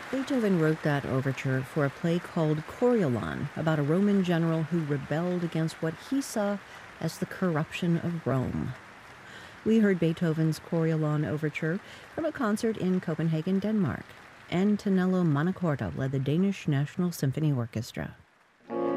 Beethoven wrote that overture for a play called Coriolan about a Roman general who rebelled against what he saw as the corruption of Rome. We heard Beethoven's Coriolan overture from a concert in Copenhagen, Denmark. And Tonello Manacorda led the Danish National Symphony Orchestra.